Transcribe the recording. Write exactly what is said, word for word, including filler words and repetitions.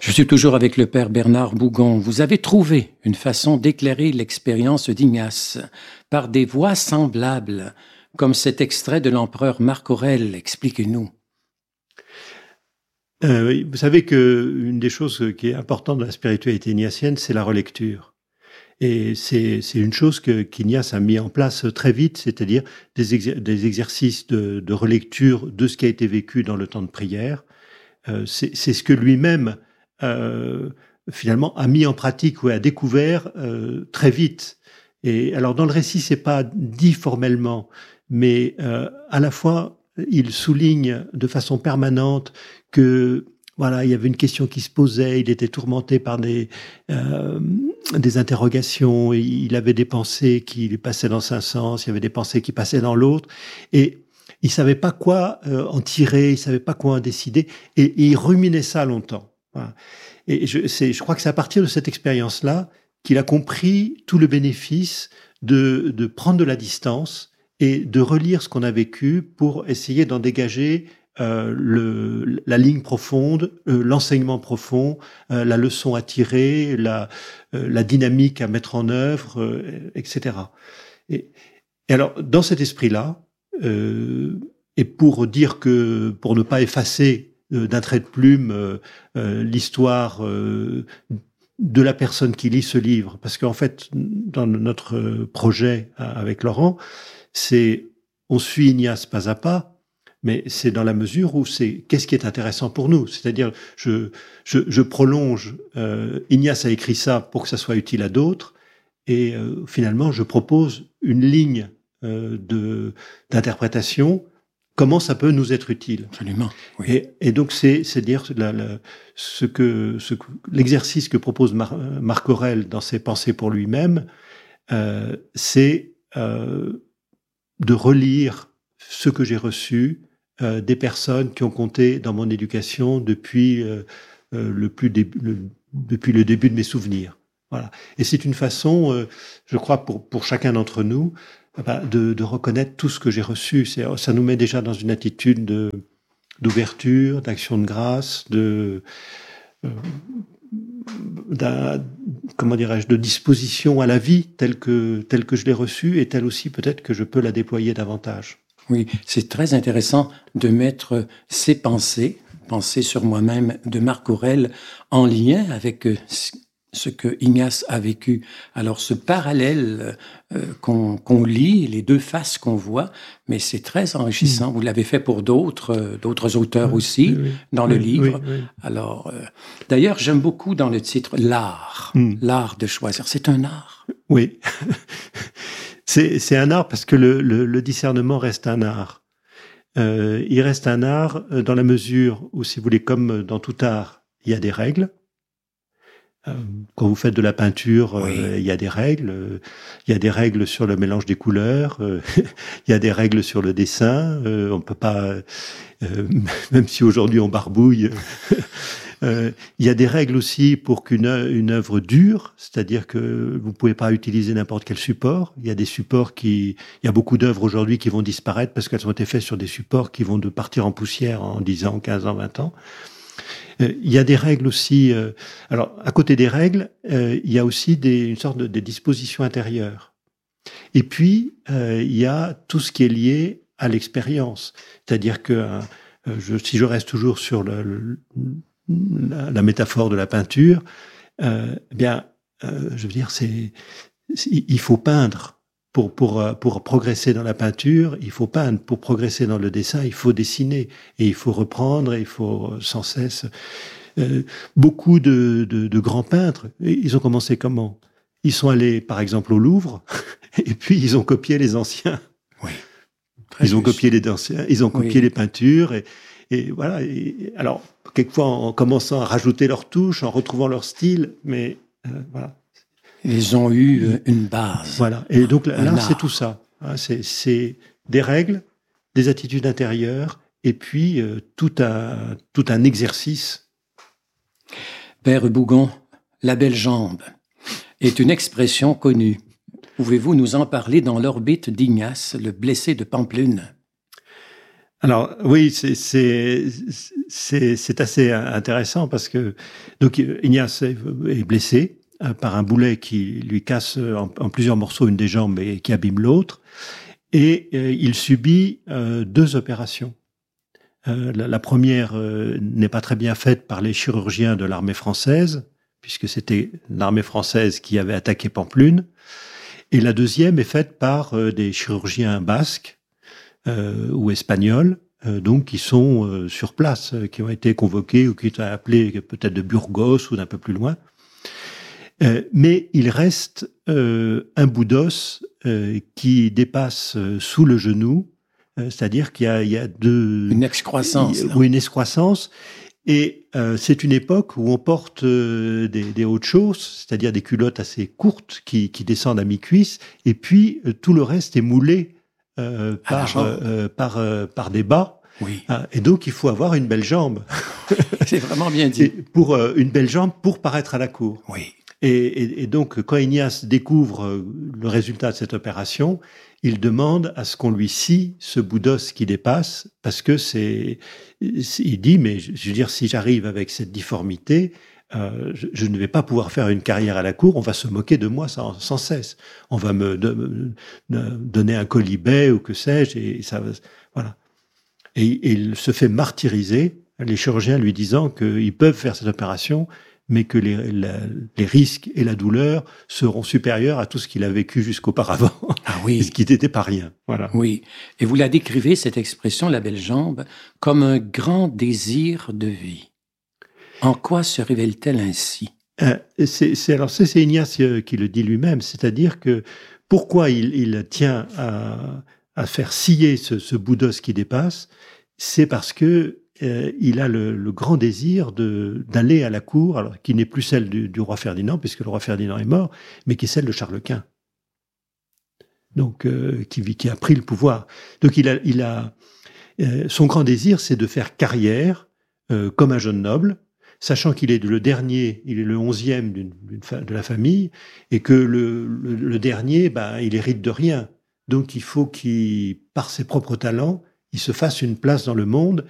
Je suis toujours avec le père Bernard Bougon. Vous avez trouvé une façon d'éclairer l'expérience d'Ignace par des voix semblables, comme cet extrait de l'empereur Marc Aurèle. Expliquez-nous. Euh, vous savez que une des choses qui est importante dans la spiritualité ignatienne, c'est la relecture. Et c'est, c'est une chose que qu'Ignace a mis en place très vite, c'est-à-dire des, exer- des exercices de, de relecture de ce qui a été vécu dans le temps de prière. Euh, c'est, c'est ce que lui-même, euh, finalement, a mis en pratique ou a découvert euh, très vite. Et alors, dans le récit, c'est pas dit formellement, mais euh, à la fois, il souligne de façon permanente que voilà, il y avait une question qui se posait, il était tourmenté par des euh, des interrogations, il avait des pensées qui passaient dans un sens, il y avait des pensées qui passaient dans l'autre, et il savait pas quoi euh, en tirer, il savait pas quoi en décider, et, et il ruminait ça longtemps. Voilà. Et je, c'est, je crois que c'est à partir de cette expérience-là qu'il a compris tout le bénéfice de, de prendre de la distance et de relire ce qu'on a vécu pour essayer d'en dégager euh, le, la ligne profonde, euh, l'enseignement profond, euh, la leçon à tirer, la, euh, la dynamique à mettre en œuvre, euh, et cetera. Et, et alors, dans cet esprit-là, euh, et pour dire que, pour ne pas effacer euh, d'un trait de plume euh, euh, l'histoire euh, de la personne qui lit ce livre, parce qu'en fait, dans notre projet avec Laurent, c'est on suit Ignace pas à pas, mais c'est dans la mesure où c'est qu'est-ce qui est intéressant pour nous. C'est-à-dire, je, je, je prolonge. Euh, Ignace a écrit ça pour que ça soit utile à d'autres, et euh, finalement, je propose une ligne euh, de d'interprétation. Comment ça peut nous être utile? Absolument. Oui. Et, et donc c'est c'est dire la, la, ce que ce que, l'exercice que propose Mar, Marc Aurèle dans ses Pensées pour lui-même, euh, c'est euh, de relire ce que j'ai reçu euh, des personnes qui ont compté dans mon éducation depuis euh, euh, le plus début, le, depuis le début de mes souvenirs. Voilà. Et c'est une façon, euh, je crois, pour pour chacun d'entre nous, bah, de, de reconnaître tout ce que j'ai reçu. C'est, ça nous met déjà dans une attitude de, d'ouverture, d'action de grâce, de euh, d'un, comment dirais-je, de disposition à la vie telle que telle que je l'ai reçue et telle aussi peut-être que je peux la déployer davantage. Oui, c'est très intéressant de mettre ces pensées, pensées sur moi-même de Marc Aurèle, en lien avec ce que Ignace a vécu. Alors, ce parallèle euh, qu'on, qu'on lit, les deux faces qu'on voit, mais c'est très enrichissant. Mmh. Vous l'avez fait pour d'autres, euh, d'autres auteurs oui, aussi, oui, oui. dans oui, le livre. Oui, oui. Alors, euh, d'ailleurs, j'aime beaucoup dans le titre l'art, mmh. l'art de choisir. C'est un art. Oui, c'est, c'est un art parce que le, le, le discernement reste un art. Euh, il reste un art dans la mesure où, si vous voulez, comme dans tout art, il y a des règles. Quand vous faites de la peinture, oui. euh, il y a des règles. Euh, il y a des règles sur le mélange des couleurs. Euh, il y a des règles sur le dessin. Euh, on peut pas, euh, même si aujourd'hui on barbouille, euh, il y a des règles aussi pour qu'une une œuvre dure, c'est-à-dire que vous pouvez pas utiliser n'importe quel support. Il y a des supports qui, il y a beaucoup d'œuvres aujourd'hui qui vont disparaître parce qu'elles ont été faites sur des supports qui vont de partir en poussière en dix ans, quinze ans, vingt ans. Il y a des règles aussi. Euh, alors, à côté des règles, euh, il y a aussi des, une sorte de des dispositions intérieures. Et puis, euh, il y a tout ce qui est lié à l'expérience. C'est-à-dire que, euh, je, si je reste toujours sur le, le, la, la métaphore de la peinture, euh, eh bien, euh, je veux dire, c'est, c'est il faut peindre. Pour, pour, pour progresser dans la peinture, il faut peindre. Pour progresser dans le dessin, il faut dessiner. Et il faut reprendre, et il faut sans cesse... Euh, beaucoup de, de, de grands peintres, ils ont commencé comment? Ils sont allés, par exemple, au Louvre, et puis ils ont copié les anciens. Oui. Ils juste. ont copié les anciens, ils ont copié oui. les peintures, et, et voilà. Et, alors, quelquefois, en commençant à rajouter leurs touches, en retrouvant leur style, mais euh, voilà. Ils ont eu une base. Voilà. Et donc là, là c'est tout ça. C'est, c'est des règles, des attitudes intérieures, et puis euh, tout un tout un exercice. Père Bougon, la belle jambe est une expression connue. Pouvez-vous nous en parler dans l'orbite d'Ignace, le blessé de Pampelune? Alors oui, c'est c'est c'est c'est assez intéressant parce que donc Ignace est blessé par un boulet qui lui casse en, en plusieurs morceaux une des jambes et qui abîme l'autre, et euh, il subit euh, deux opérations. Euh, la, la première euh, n'est pas très bien faite par les chirurgiens de l'armée française, puisque c'était l'armée française qui avait attaqué Pampelune, et la deuxième est faite par euh, des chirurgiens basques euh, ou espagnols, euh, donc qui sont euh, sur place, euh, qui ont été convoqués ou qui ont été appelés peut-être de Burgos ou d'un peu plus loin. Euh, mais il reste euh, un bout d'os euh, qui dépasse euh, sous le genou, euh, c'est-à-dire qu'il y a, il y a deux... Une excroissance. Ou une excroissance. Et euh, c'est une époque où on porte euh, des, des hautes chausses, c'est-à-dire des culottes assez courtes qui, qui descendent à mi-cuisse, et puis euh, tout le reste est moulé euh, par, euh, par, euh, par des bas. Oui. Ah, et donc il faut avoir une belle jambe. C'est vraiment bien dit. Et pour euh, une belle jambe pour paraître à la cour. Oui. Et, et, et donc quand Ignace découvre le résultat de cette opération, il demande à ce qu'on lui scie ce bout d'os qui dépasse, parce que c'est, il dit, mais je veux dire, si j'arrive avec cette difformité, euh, je, je ne vais pas pouvoir faire une carrière à la cour, on va se moquer de moi sans, sans cesse. On va me, de, me, me donner un colibet ou que sais-je, et ça, voilà. Et, et il se fait martyriser, les chirurgiens lui disant qu'ils peuvent faire cette opération, mais que les, la, les risques et la douleur seront supérieurs à tout ce qu'il a vécu jusqu'auparavant. Ah oui. Ce qui n'était pas rien. Voilà. Oui. Et vous la décrivez, cette expression, la belle jambe, comme un grand désir de vie. En quoi se révèle-t-elle ainsi? Euh, c'est, c'est, alors, c'est, c'est Ignace qui le dit lui-même, c'est-à-dire que pourquoi il, il tient à, à faire scier ce, ce bout d'os qui dépasse, c'est parce que Euh, il a le, le grand désir de, d'aller à la cour, alors, qui n'est plus celle du, du roi Ferdinand, puisque le roi Ferdinand est mort, mais qui est celle de Charles Quint, donc euh, qui, qui a pris le pouvoir. Donc il a, il a euh, son grand désir, c'est de faire carrière euh, comme un jeune noble, sachant qu'il est le dernier, il est le onzième d'une, d'une fa- de la famille, et que le, le, le dernier, ben, il hérite de rien. Donc il faut qu'il, par ses propres talents, il se fasse une place dans le monde